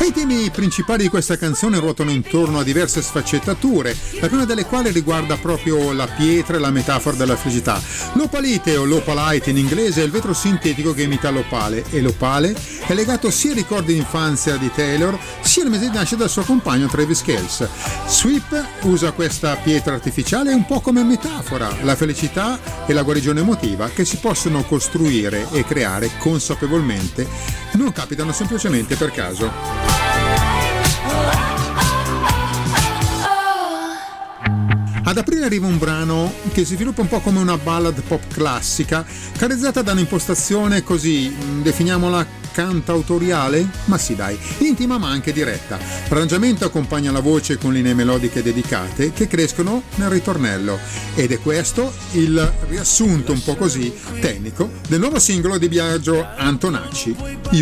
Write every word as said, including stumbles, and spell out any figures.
I temi principali di questa canzone ruotano intorno a diverse sfaccettature, la prima delle quali riguarda proprio la pietra e la metafora della felicità. L'opalite o l'opalite in inglese è il vetro sintetico che imita l'opale, e l'opale è legato sia ai ricordi di infanzia di Taylor sia al mese di nascita del suo compagno Travis Kelce. Sweep usa questa pietra artificiale un po' come metafora, la felicità e la guarigione emotiva che si possono costruire e creare consapevolmente, non capitano semplicemente per caso. Ad aprile arriva un brano che si sviluppa un po' come una ballad pop classica, caratterizzata da un'impostazione così, definiamola cantautoriale? Ma sì dai, intima ma anche diretta. L'arrangiamento accompagna la voce con linee melodiche dedicate che crescono nel ritornello, ed è questo il riassunto un po' così tecnico del nuovo singolo di Biagio Antonacci.